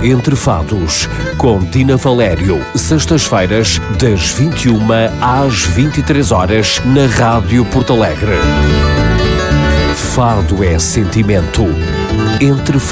Entre Fados, com Dina Valério, sextas-feiras, das 21 às 23 horas, na Rádio Porto Alegre. Fado é sentimento. Entre